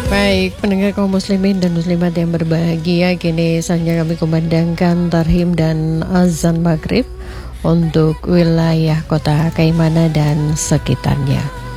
Baik, pendengar kaum muslimin dan muslimat yang berbahagia, kini saatnya kami kumandangkan tarhim dan azan maghrib untuk wilayah kota Kaimana dan sekitarnya.